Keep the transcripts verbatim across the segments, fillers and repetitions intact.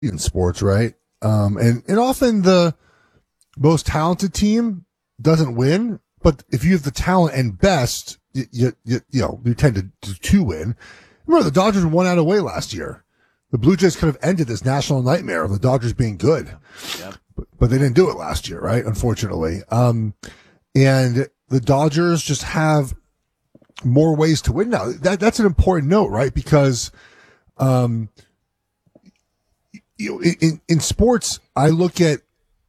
in sports, right? Um, and, and often the most talented team doesn't win, but if you have the talent and best, you, you, you, you know, you tend to, to win. Remember, the Dodgers won out of the way last year. The Blue Jays could have ended this national nightmare of the Dodgers being good, yep. but, but they didn't do it last year, right? Unfortunately. Um, and the Dodgers just have more ways to win now. That, that's an important note, right? Because, um, you know, in, in sports, I look at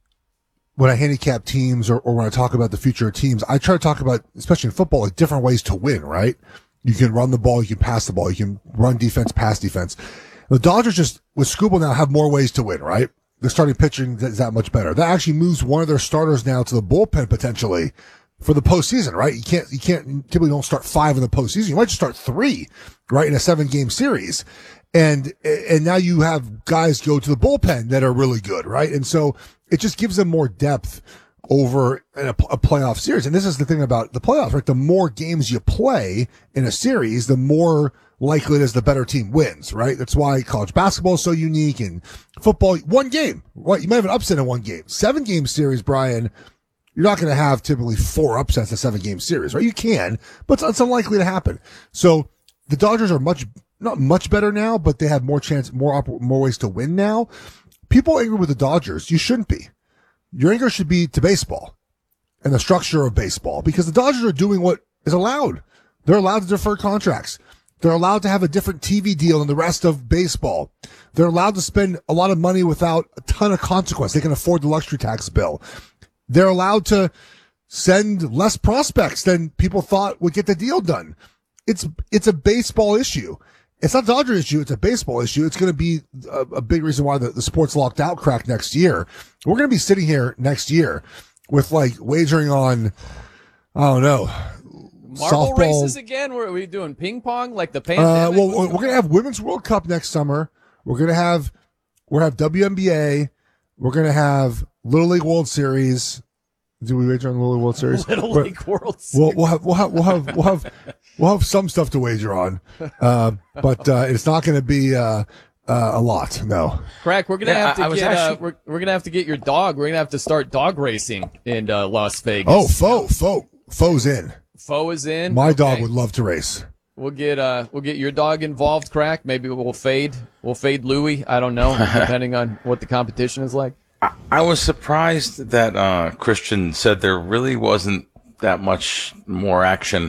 when I handicap teams or, or when I talk about the future of teams, I try to talk about, especially in football, like different ways to win, right? You can run the ball, you can pass the ball, you can run defense, pass defense. The Dodgers just, with Skubal now, have more ways to win, right? The starting pitching is that much better. That actually moves one of their starters now to the bullpen potentially for the postseason, right? You can't, you can't, typically don't start five in the postseason. You might just start three, right, in a seven game series. And, and now you have guys go to the bullpen that are really good, right? And so it just gives them more depth over a, a playoff series. And this is the thing about the playoffs, right? The more games you play in a series, the more likely it is the better team wins, right? That's why college basketball is so unique, and football, one game, right? You might have an upset in one game. Seven game series, Brian, you're not going to have typically four upsets in a seven game series, right? You can, but it's, it's unlikely to happen. So the Dodgers are much, not much better now, but they have more chance, more, op- more ways to win now. People angry with the Dodgers, you shouldn't be. Your anger should be to baseball and the structure of baseball, because the Dodgers are doing what is allowed. They're allowed to defer contracts. They're allowed to have a different T V deal than the rest of baseball. They're allowed to spend a lot of money without a ton of consequence. They can afford the luxury tax bill. They're allowed to send less prospects than people thought would get the deal done. It's, it's a baseball issue. It's not a Dodger issue. It's a baseball issue. It's going to be a, a big reason why the, the sports locked out crack next year. We're going to be sitting here next year with like wagering on, I don't know, marble softball races again. What are we doing? Ping pong like the Uh, pandemic? well, we're going to have Women's World Cup next summer. We're going to have, we're going to have W N B A. We're going to have Little League World Series. Do we wager on the Little League World Series? Little We're- League World Series. We'll, we'll have, we'll have, we'll have, we'll have, we'll have some stuff to wager on. Uh, but, uh, it's not going to be, uh, uh, a lot. No. Crack, we're gonna Yeah, have to I- I was get uh, actually- we're we're gonna have to get your dog. We're gonna have to start dog racing in uh, Las Vegas. Oh, Foe, Foe, Foe's in. Foe is in. My dog Okay. would love to race. We'll get uh we'll get your dog involved, Crack. Maybe we'll fade we'll fade Louie. I don't know, depending on what the competition is like. I was surprised that uh, Christian said there really wasn't that much more action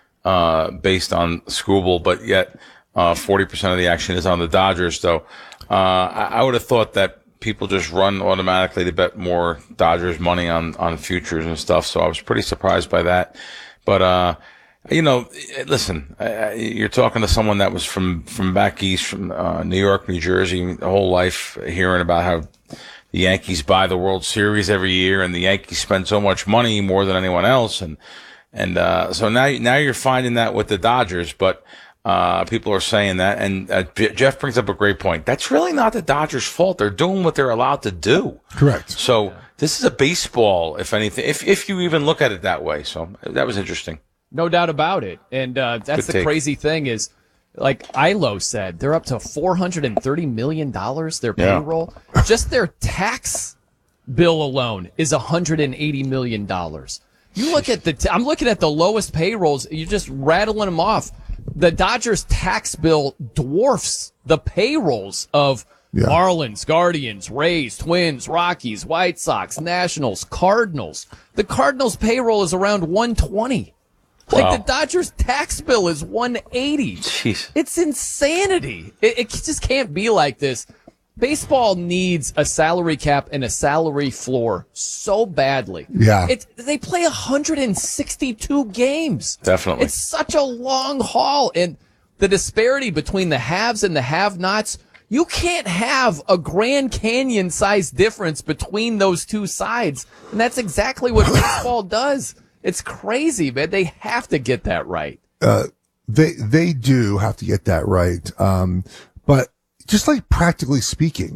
uh, based on Skubal, but yet uh, forty percent of the action is on the Dodgers. So uh, I, I would have thought that people just run automatically to bet more Dodgers money on, on futures and stuff. So I was pretty surprised by that. But, uh, you know, listen, uh, you're talking to someone that was from, from back east, from uh, New York, New Jersey, the whole life hearing about how the Yankees buy the World Series every year, and the Yankees spend so much money, more than anyone else. And, and, uh, so now, now you're finding that with the Dodgers, but, uh, people are saying that. And, uh, Jeff brings up a great point. That's really not the Dodgers' fault. They're doing what they're allowed to do. Correct. So yeah. This is a baseball, if anything, if, if you even look at it that way. So that was interesting. No doubt about it. And uh, that's Good the take. crazy thing is, like Ilo said, they're up to four hundred thirty million dollars, their Yeah. payroll. Just their tax bill alone is one hundred eighty million dollars. You look at the, t- I'm looking at the lowest payrolls. You're just rattling them off. The Dodgers tax bill dwarfs the payrolls of Yeah. Marlins, Guardians, Rays, Twins, Rockies, White Sox, Nationals, Cardinals. The Cardinals payroll is around one twenty. Like Wow. the Dodgers tax bill is one eighty. Jeez. It's insanity. It, it just can't be like this. Baseball needs a salary cap and a salary floor so badly. Yeah. It's, they play one hundred sixty-two games. Definitely. It's such a long haul. And the disparity between the haves and the have-nots, you can't have a Grand Canyon size difference between those two sides. And that's exactly what baseball does. It's crazy, man. They have to get that right. Uh, they, they do have to get that right. Um, but just like practically speaking,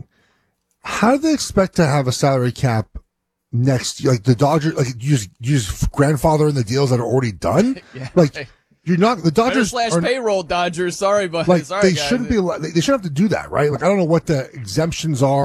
how do they expect to have a salary cap next year? Like the Dodgers, like you just, you just grandfather in the deals that are already done? Yeah, like, right. You're not the Better Dodgers slash are payroll Dodgers. Sorry, but like sorry, they guys. shouldn't be. They, they shouldn't have to do that, right? Like I don't know what the exemptions are.